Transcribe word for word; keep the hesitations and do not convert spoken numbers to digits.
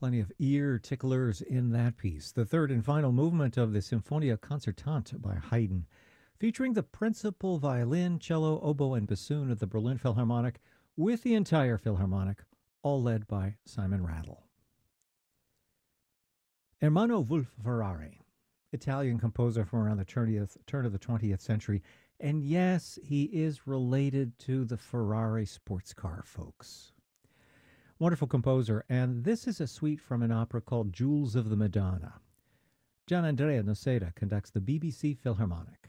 Plenty of ear ticklers in that piece. The third and final movement of the Sinfonia Concertante by Haydn, featuring the principal violin, cello, oboe, and bassoon of the Berlin Philharmonic, with the entire Philharmonic, all led by Simon Rattle. Ermanno Wolf-Ferrari, Italian composer from around the twentieth, turn of the twentieth century, and yes, he is related to the Ferrari sports car folks. Wonderful composer, and this is a suite from an opera called Jewels of the Madonna. Gianandrea Noceda conducts the B B C Philharmonic.